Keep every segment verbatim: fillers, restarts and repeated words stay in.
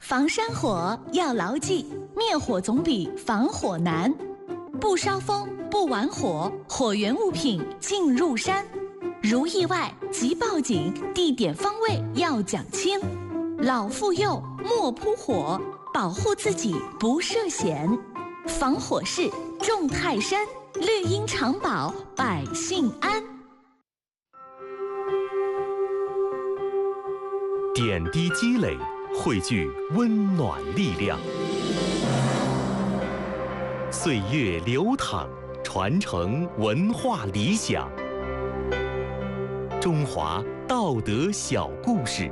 防山火要牢记，灭火总比防火难。不烧风，不玩火，火源物品进入山。如意外即报警，地点方位要讲清。老妇幼莫扑火，保护自己不涉险。防火势众泰山，绿荫常保百姓安。 点滴积累，汇聚温暖力量。岁月流淌，传承文化理想。中华道德小故事。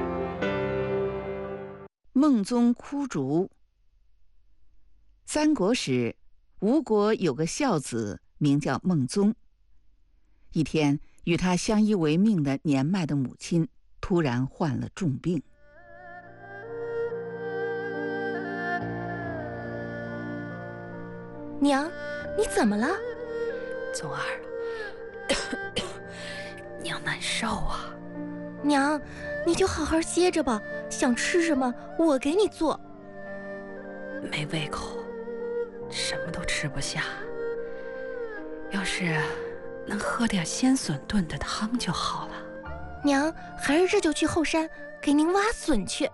孟宗哭竹。三国时，吴国有个孝子，名叫孟宗。一天，与他相依为命的年迈的母亲突然患了重病。 娘，你怎么了？ 宗儿，娘难受啊。 娘，你就好好歇着吧，想吃什么我给你做。 没胃口，什么都吃不下。要是能喝点鲜笋炖的汤就好了。 娘，还是这就去后山给您挖笋去。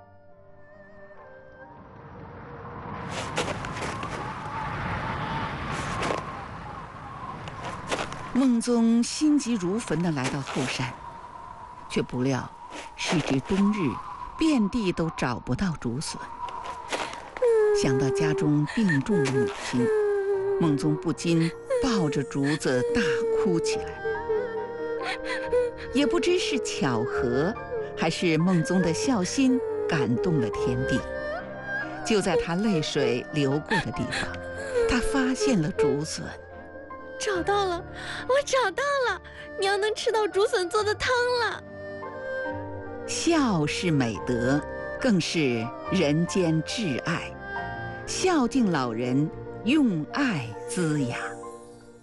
孟宗心急如焚地来到后山，却不料时值冬日，遍地都找不到竹笋。想到家中病重的母亲，孟宗不禁抱着竹子大哭起来。也不知是巧合，还是孟宗的孝心感动了天地。就在他泪水流过的地方，他发现了竹笋。 找到了，我找到了，娘能吃到竹笋做的汤了。 孝是美德，更是人间至爱。孝敬老人，用爱滋养。